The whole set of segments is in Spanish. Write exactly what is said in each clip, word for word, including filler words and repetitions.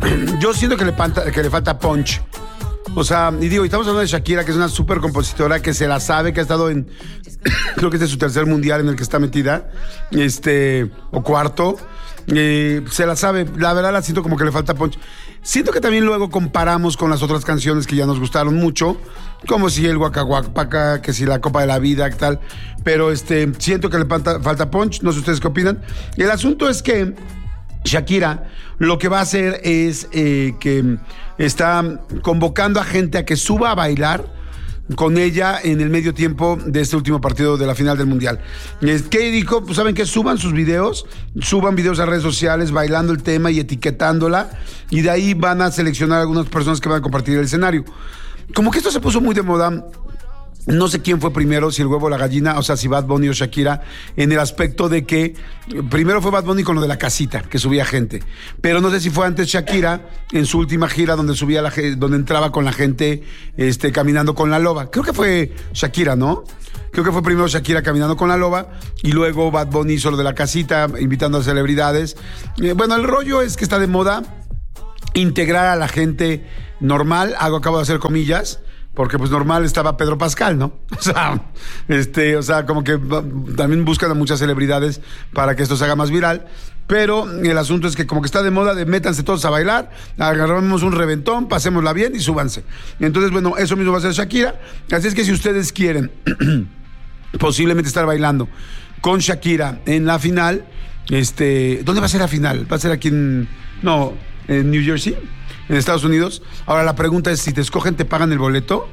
yo siento que le, panta, que le falta punch. O sea, y digo, estamos hablando de Shakira, que es una súper compositora, que se la sabe, que ha estado en, creo que este es su tercer mundial en el que está metida, este, o cuarto, eh, se la sabe, la verdad la siento como que le falta punch. Siento que también luego comparamos con las otras canciones que ya nos gustaron mucho, como si el Waka Waka, que si la Copa de la Vida, que tal, pero este, siento que le falta, falta punch, no sé ustedes qué opinan. El asunto es que Shakira lo que va a hacer es eh, que está convocando a gente a que suba a bailar con ella en el medio tiempo de este último partido de la final del Mundial. ¿Qué dijo? Pues saben que suban sus videos, suban videos a redes sociales bailando el tema y etiquetándola, y de ahí van a seleccionar algunas personas que van a compartir el escenario. Como que esto se puso muy de moda. No sé quién fue primero, si el huevo o la gallina, o sea, si Bad Bunny o Shakira, en el aspecto de que primero fue Bad Bunny con lo de la casita, que subía gente, pero no sé si fue antes Shakira en su última gira donde subía la donde entraba con la gente este, caminando con la loba. Creo que fue Shakira, ¿no? Creo que fue primero Shakira caminando con la loba y luego Bad Bunny hizo lo de la casita, invitando a celebridades. Eh, bueno, el rollo es que está de moda integrar a la gente normal, hago, acabo de hacer comillas, porque pues normal estaba Pedro Pascal, ¿no? O sea, este, o sea, como que también buscan a muchas celebridades para que esto se haga más viral, pero el asunto es que como que está de moda de métanse todos a bailar, agarramos un reventón, pasémosla bien y súbanse. Entonces, bueno, eso mismo va a hacer Shakira, así es que si ustedes quieren posiblemente estar bailando con Shakira en la final, este, ¿dónde va a ser la final? ¿Va a ser aquí en, no, en New Jersey? En Estados Unidos. Ahora la pregunta es, si te escogen, ¿te pagan el boleto?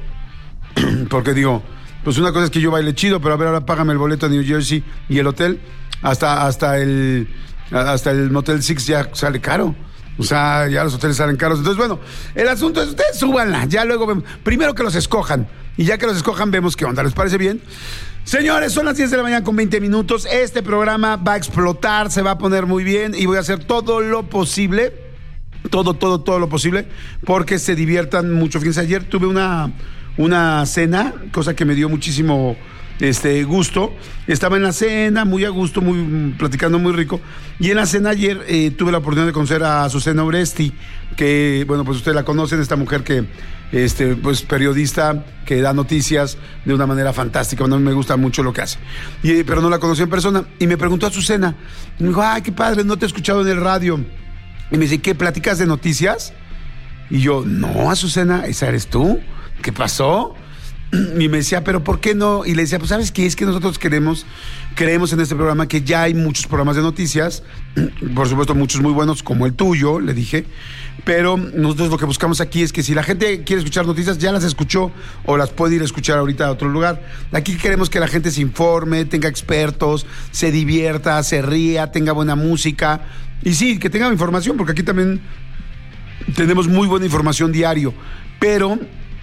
Porque digo, pues una cosa es que yo baile chido, pero a ver, ahora págame el boleto de New Jersey y el hotel. Hasta, hasta el hasta el Motel Six ya sale caro. O sea, ya los hoteles salen caros. Entonces, bueno, el asunto es, ustedes súbanla. Ya luego vemos. Primero que los escojan. Y ya que los escojan, vemos qué onda. ¿Les parece bien? Señores, son las diez de la mañana con veinte minutos. Este programa va a explotar, se va a poner muy bien y voy a hacer todo lo posible. Todo, todo, todo lo posible porque se diviertan mucho. Fíjense, ayer tuve una, una cena, cosa que me dio muchísimo este, gusto. Estaba en la cena, muy a gusto, muy platicando muy rico. Y en la cena ayer eh, tuve la oportunidad de conocer a Azucena Oresti, que, bueno, pues ustedes la conocen, esta mujer que, este, pues periodista, que da noticias de una manera fantástica. Bueno, a mí me gusta mucho lo que hace. Y, pero no la conocí en persona. Y me preguntó a Azucena, me dijo, ay, qué padre, no te he escuchado en el radio. Y me dice, ¿qué, platicas de noticias? Y yo, no, Azucena, esa eres tú. ¿Qué pasó? Y me decía, ¿pero por qué no? Y le decía, pues, ¿sabes qué? Es que nosotros queremos, creemos en este programa que ya hay muchos programas de noticias, por supuesto muchos muy buenos, como el tuyo, le dije, pero nosotros lo que buscamos aquí es que si la gente quiere escuchar noticias, ya las escuchó o las puede ir a escuchar ahorita a otro lugar. Aquí queremos que la gente se informe, tenga expertos, se divierta, se ría, tenga buena música. Y sí, que tengan información, porque aquí también tenemos muy buena información diario, pero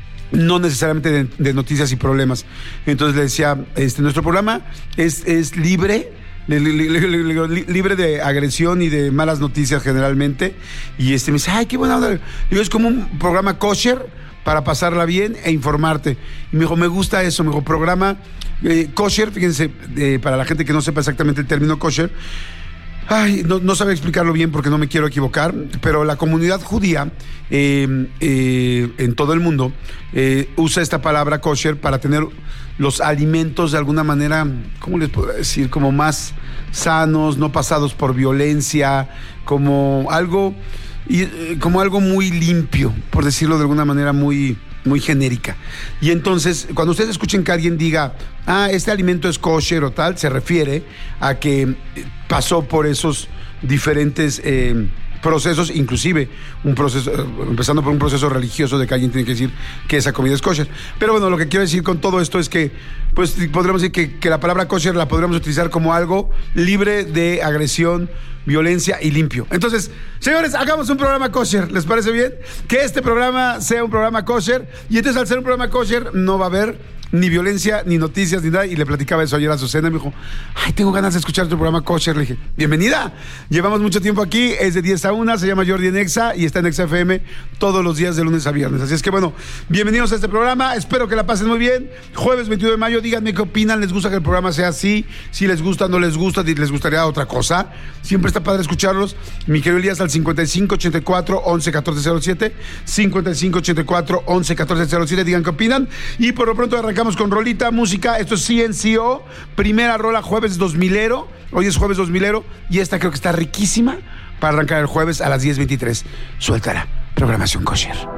no necesariamente de, de noticias y problemas. Entonces le decía, este, nuestro programa es, es libre, li, li, li, li, li, libre de agresión y de malas noticias generalmente. Y este me dice, ay, qué buena onda. Digo, es como un programa kosher para pasarla bien e informarte. Y me dijo, me gusta eso, me dijo, programa eh, kosher, fíjense, eh, para la gente que no sepa exactamente el término kosher. Ay, no, no sabe explicarlo bien porque no me quiero equivocar, pero la comunidad judía eh, eh, en todo el mundo eh, usa esta palabra kosher para tener los alimentos de alguna manera, ¿cómo les puedo decir? Como más sanos, no pasados por violencia, como algo, y, eh, como algo muy limpio, por decirlo de alguna manera muy... muy genérica. Y entonces, cuando ustedes escuchen que alguien diga, ah, este alimento es kosher o tal, se refiere a que pasó por esos diferentes eh, procesos, inclusive un proceso, empezando por un proceso religioso de que alguien tiene que decir que esa comida es kosher. Pero bueno, lo que quiero decir con todo esto es que, pues, podríamos decir que, que la palabra kosher la podríamos utilizar como algo libre de agresión, violencia y limpio. Entonces, señores, hagamos un programa kosher. ¿Les parece bien? Que este programa sea un programa kosher. Y entonces, al ser un programa kosher, no va a haber ni violencia, ni noticias, ni nada. Y le platicaba eso ayer a Azucena y me dijo, ay, tengo ganas de escuchar tu programa Kosher. Le dije, bienvenida. Llevamos mucho tiempo aquí, es de diez a una, se llama Jordi en Exa y está en Exa F M todos los días de lunes a viernes. Así es que bueno, bienvenidos a este programa. Espero que la pasen muy bien. Jueves veintiuno de mayo, díganme qué opinan. ¿Les gusta que el programa sea así? Si les gusta, no les gusta, si les gustaría otra cosa. Siempre está padre escucharlos. Mi querido Elías al cincuenta y cinco ochenta y cuatro once catorce cero siete, cincuenta y cinco ochenta y cuatro once catorce cero siete, digan qué opinan. Y por lo pronto arrancamos con rolita, música. Esto es C N C O, primera rola jueves dos milero. Hoy es jueves dos milero y esta creo que está riquísima para arrancar el jueves a las diez veintitrés. Suéltala, programación kosher.